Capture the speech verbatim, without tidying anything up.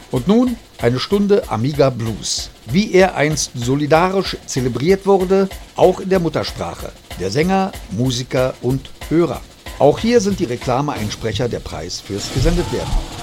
Und nun eine Stunde Amiga Blues. Wie er einst solidarisch zelebriert wurde, auch in der Muttersprache. Der Sänger, Musiker und Hörer. Auch hier sind die Reklame-Einsprecher der Preis fürs Gesendetwerden.